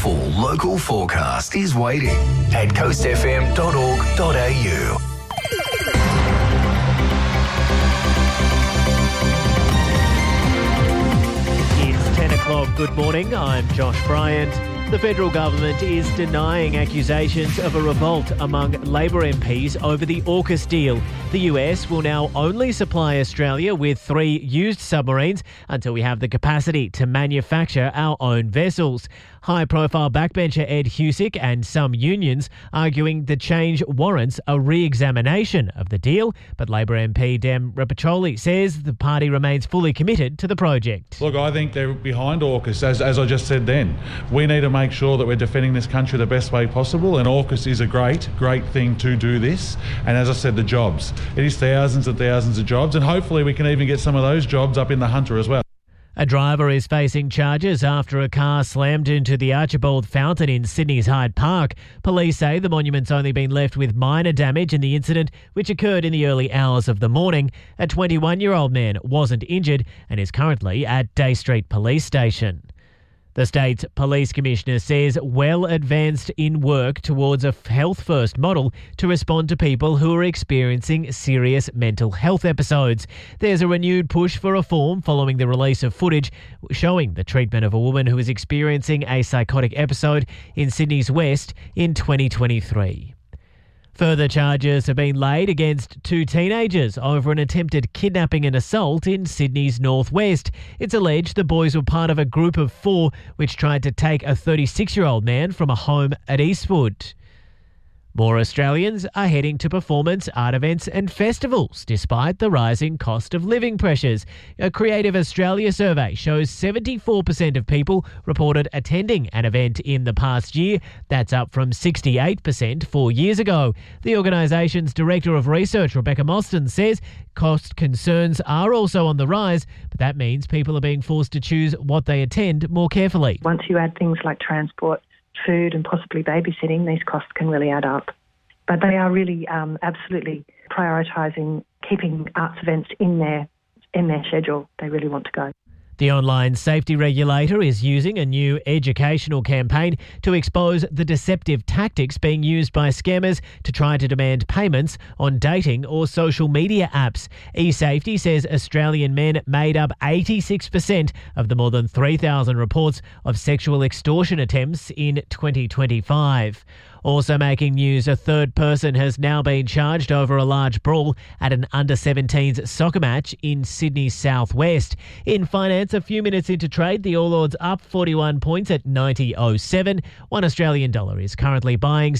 full local forecast is waiting at coastfm.org.au. It's 10 o'clock. Good morning. I'm Josh Bryant. The federal government is denying accusations of a revolt among Labor MPs over the AUKUS deal. The US will now only supply Australia with 3 used submarines until we have the capacity to manufacture our own vessels. High-profile backbencher Ed Husic and some unions arguing the change warrants a re-examination of the deal, but Labor MP Dem Rapaccioli says the party remains fully committed to the project. Look, I think they're behind AUKUS, as I just said then. We need to make sure that we're defending this country the best way possible, and AUKUS is a great thing to do this. And as I said, the jobs. It is thousands and thousands of jobs, and hopefully we can even get some of those jobs up in the Hunter as well. A driver is facing charges after a car slammed into the Archibald Fountain in Sydney's Hyde Park. Police say the monument's only been left with minor damage in the incident, which occurred in the early hours of the morning. A 21-year-old man wasn't injured and is currently at Day Street Police Station. The state's police commissioner says well advanced in work towards a health-first model to respond to people who are experiencing serious mental health episodes. There's a renewed push for reform following the release of footage showing the treatment of a woman who is experiencing a psychotic episode in Sydney's West in 2023. Further charges have been laid against 2 teenagers over an attempted kidnapping and assault in Sydney's northwest. It's alleged the boys were part of a group of 4 which tried to take a 36-year-old man from a home at Eastwood. More Australians are heading to performance, art events and festivals despite the rising cost of living pressures. A Creative Australia survey shows 74% of people reported attending an event in the past year. That's up from 68% 4 years ago. The organisation's Director of Research, Rebecca Mostyn, says cost concerns are also on the rise, but that means people are being forced to choose what they attend more carefully. Once you add things like transport, food and possibly babysitting, these costs can really add up. But they are really absolutely prioritising keeping arts events in their schedule. They really want to go. The online safety regulator is using a new educational campaign to expose the deceptive tactics being used by scammers to try to demand payments on dating or social media apps. eSafety says Australian men made up 86% of the more than 3,000 reports of sexual extortion attempts in 2025. Also making news, a third person has now been charged over a large brawl at an under-17s soccer match in Sydney's southwest. In finance, a few minutes into trade, the All Ords up 41 points at 90.07. $1 Australian dollar is currently buying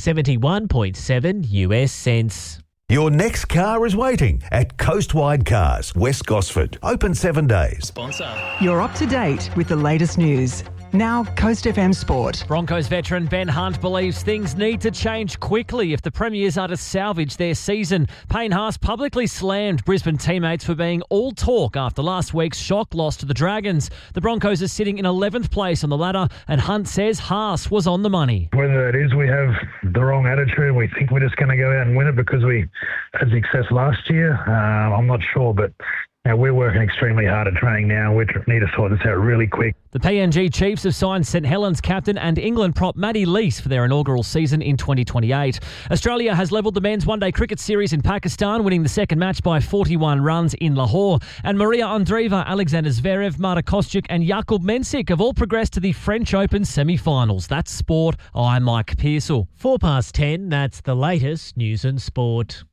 71.7 US cents. Your next car is waiting at Coastwide Cars, West Gosford. Open 7 days. Sponsor. You're up to date with the latest news. Now, Coast FM Sport. Broncos veteran Ben Hunt believes things need to change quickly if the Premiers are to salvage their season. Payne Haas publicly slammed Brisbane teammates for being all talk after last week's shock loss to the Dragons. The Broncos are sitting in 11th place on the ladder, and Hunt says Haas was on the money. Whether it is we have the wrong attitude, we think we're just going to go out and win it because we had success last year, I'm not sure, but we're working extremely hard at training now. We need to sort this out really quick. The PNG Chiefs have signed St Helens captain and England prop Matty Lees for their inaugural season in 2028. Australia has levelled the men's one-day cricket series in Pakistan, winning the second match by 41 runs in Lahore. And Maria Andreeva, Alexander Zverev, Marta Kostyuk and Jakub Mensik have all progressed to the French Open semi-finals. That's sport. I'm Mike Pearsall. 10:04, that's the latest news and sport.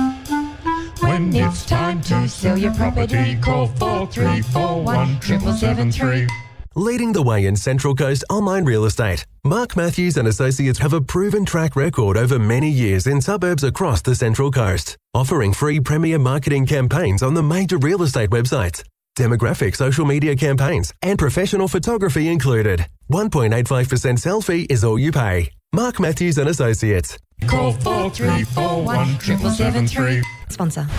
When it's time to sell your property, call 4341 7773. Leading the way in Central Coast online real estate, Mark Matthews and Associates have a proven track record over many years in suburbs across the Central Coast, offering free premier marketing campaigns on the major real estate websites, demographic social media campaigns, and professional photography included. 1.85% sell fee is all you pay. Mark Matthews and Associates. Call 4341 7773. Sponsor.